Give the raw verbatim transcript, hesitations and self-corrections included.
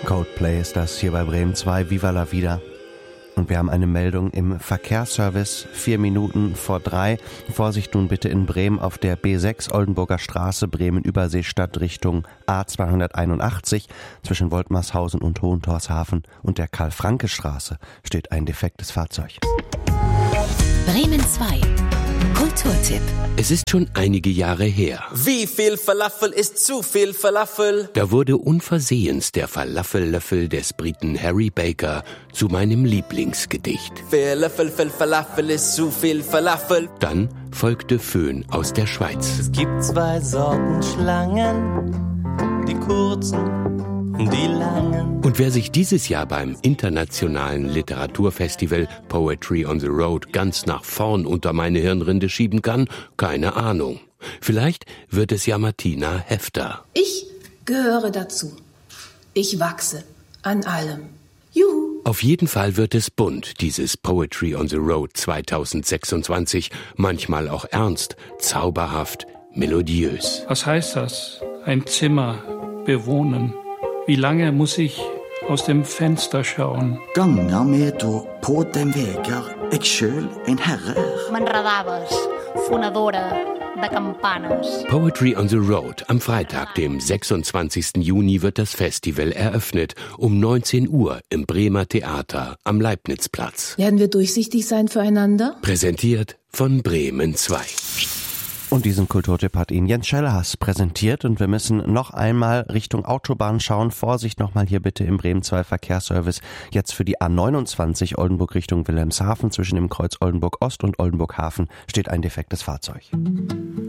Coldplay ist das hier bei Bremen zwei, Viva la Vida. Und wir haben eine Meldung im Verkehrsservice, vier Minuten vor drei. Vorsicht nun bitte in Bremen auf der B sechs Oldenburger Straße, Bremen-Überseestadt Richtung A zweihunderteinundachtzig. Zwischen Woltmarshausen und Hohentorshafen und der Karl-Franke-Straße steht ein defektes Fahrzeug. Bremen zwei. Kulturtipp. Es ist schon einige Jahre her. Wie viel Falafel ist zu viel Falafel? Da wurde unversehens der Falafellöffel des Briten Harry Baker zu meinem Lieblingsgedicht. Viel Löffel, viel Falafel ist zu viel Falafel. Dann folgte Föhn aus der Schweiz. Es gibt zwei Sorten Schlangen, die kurzen und die langen. Und wer sich dieses Jahr beim internationalen Literaturfestival Poetry on the Road ganz nach vorn unter meine Hirnrinde schieben kann, keine Ahnung. Vielleicht wird es ja Martina Hefter. Ich gehöre dazu. Ich wachse an allem. Juhu! Auf jeden Fall wird es bunt, dieses Poetry on the Road zweitausendsechsundzwanzig. Manchmal auch ernst, zauberhaft, melodiös. Was heißt das? Ein Zimmer bewohnen. Wie lange muss ich aus dem Fenster schauen? Ganger med da på den vegar jeg sjøl en herre er. M'enredaves, fonedora de campanes. Poetry on the Road. Am Freitag, dem sechsundzwanzigsten Juni, wird das Festival eröffnet. Um neunzehn Uhr im Bremer Theater am Leibnizplatz. Werden wir durchsichtig sein füreinander? Präsentiert von Bremen zwei. Und diesen Kulturtipp hat Ihnen Jens Schellehaas präsentiert und wir müssen noch einmal Richtung Autobahn schauen. Vorsicht nochmal hier bitte im Bremen zwei Verkehrsservice. Jetzt für die A neunundzwanzig Oldenburg Richtung Wilhelmshaven zwischen dem Kreuz Oldenburg Ost und Oldenburg Hafen steht ein defektes Fahrzeug.